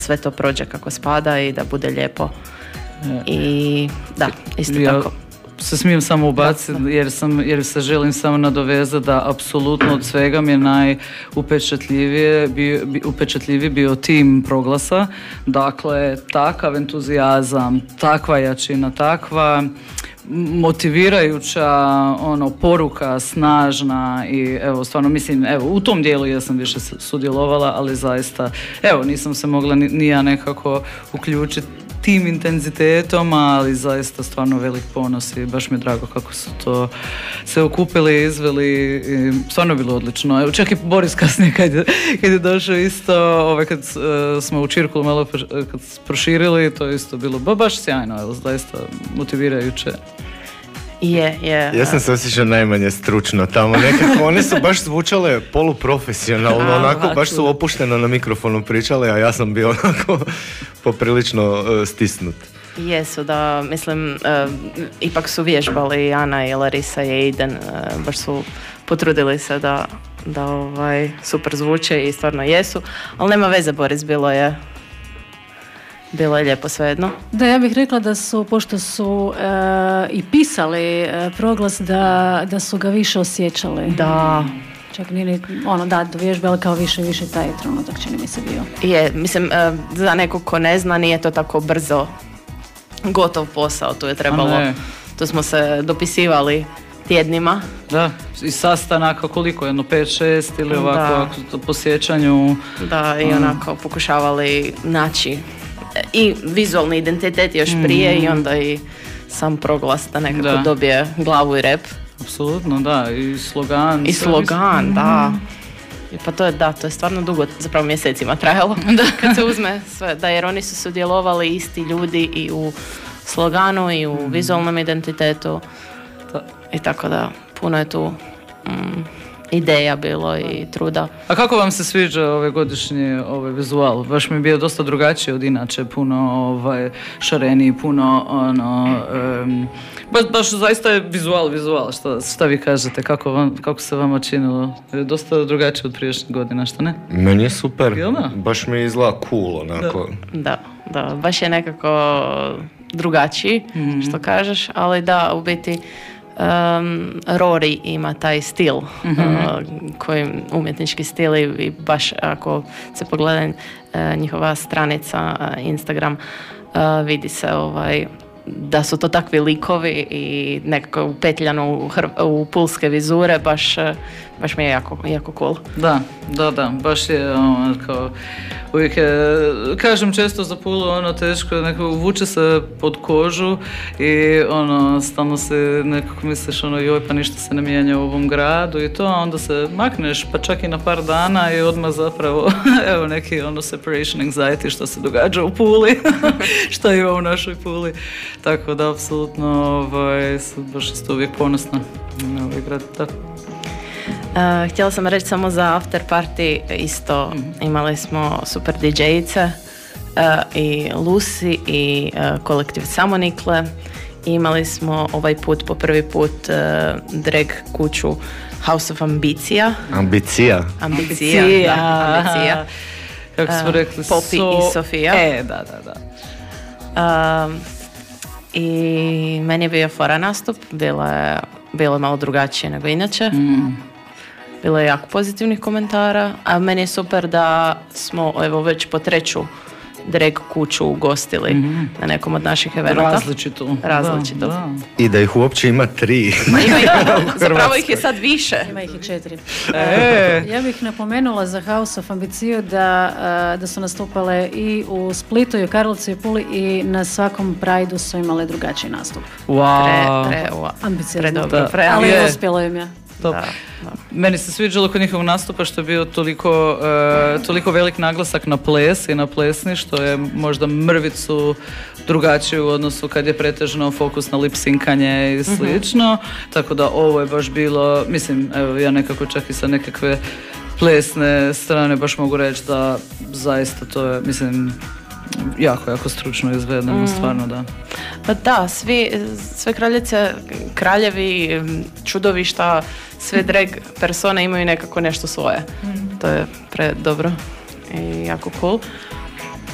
sve to prođe kako spada i da bude lijepo. I da, isto tako. Se smijem samo ubaciti jer se želim samo nadovezati da apsolutno od svega mi je najupečatljiviji bio tim Proglasa. Dakle, takav entuzijazam, takva jačina, takva motivirajuća poruka, snažna i evo stvarno mislim, evo u tom dijelu ja sam više sudjelovala, ali zaista evo nisam se mogla ni ja nekako uključiti tim intenzitetom, ali zaista stvarno velik ponos i baš mi je drago kako su to se okupili, izveli i stvarno je bilo odlično. Evo, čak i Boris kasnije kad je došao isto, kad smo u Čirkulu malo kad proširili, to je isto bilo baš sjajno, evo, zaista motivirajuće. Ja sam se osjećao najmanje stručno tamo, nekako one su baš zvučale poluprofesionalno, onako baš su opušteno na mikrofonu pričale, a ja sam bio onako poprilično stisnut. Jesu, da, mislim, ipak su vježbali i Ana i Larisa i Aiden, baš su potrudili se da super zvuče i stvarno jesu, ali nema veze, Boris, bilo je lijepo svejedno. Da, ja bih rekla da su, pošto su i pisali Proglas, da su ga više osjećali. Da. Čak nije do vježbe, ali kao više taj trenutak čini mi se bio. Je, mislim, za nekog ko ne zna, nije to tako brzo gotov posao, tu je trebalo, tu smo se dopisivali tjednima. Da, i sastanaka koliko, 5-6 ili ovako po sjećanju. Da, i onako pokušavali naći i vizualni identitet još prije i onda i sam Proglas da nekako dobije glavu i rep. Apsolutno, da, i slogan. I slogan, da. Pa to je stvarno dugo, zapravo mjesecima trajalo kad se uzme sve, da, jer oni su sudjelovali isti ljudi i u sloganu i u vizualnom identitetu i tako da puno je tu ideja bilo i truda. A kako vam se sviđa godišnji vizual? Baš mi je bio dosta drugačiji od inače, puno šareniji, puno baš zaista je vizual. Šta vi kažete? Kako se vama činilo? Je dosta drugačije od prijašnjih godina, što ne? Meni je super. Baš mi izgleda cool, onako. Da, baš je nekako drugačiji, što kažeš, ali da, u biti Rory ima taj stil, koji umjetnički stil i baš ako se pogleda njihova stranica Instagram, vidi se da su to takvi likovi i nekako upetljano u pulske vizure, baš mi je jako cool. Da, baš je kao uvijek kažem često za Pulu teško, nekako vuče se pod kožu i stalno se nekako misliš joj pa ništa se ne mijenja u ovom gradu i to, a onda se makneš pa čak i na par dana i odmah zapravo evo neki separation anxiety što se događa u Puli, što ima u našoj Puli. Tako da, apsolutno, baš isto uvijek ponosna na ovaj grad. Htjela sam reći samo za after party isto, imali smo super DJ-ice i Lucy i kolektiv Samonikle. Imali smo ovaj put po prvi put drag kuću House of Ambicija. Ambicija. Kako smo rekli, Popi i Sofija. Da. I meni je bio fora nastup, bilo je malo drugačije nego inače. Bilo je jako pozitivnih komentara, a meni je super da smo već po treću drag kuću ugostili na nekom od naših evenata. Različito. Da. I da ih uopće ima 3. Zapravo ih je sad više. Ima ih i 4. Ja bih napomenula za House of Ambiciju da su nastupale i u Splitu, i u Karlovcu, i Puli, i na svakom Prideu su imale drugačiji nastup. Ambiciozno. Ali uspjelo im je. Da. Meni se sviđalo kod njihovog nastupa što je bio toliko velik naglasak na ples i na plesni, što je možda mrvicu drugačije u odnosu kad je pretežno fokus na lip-sinkanje i slično. Tako da ovo je baš bilo, mislim, evo ja nekako čak i sa nekakve plesne strane baš mogu reći da zaista to je, mislim, jako stručno izvedeno, stvarno da. Pa da, sve kraljice, kraljevi, čudovišta, sve drag persone imaju nekako nešto svoje. To je predobro i jako cool.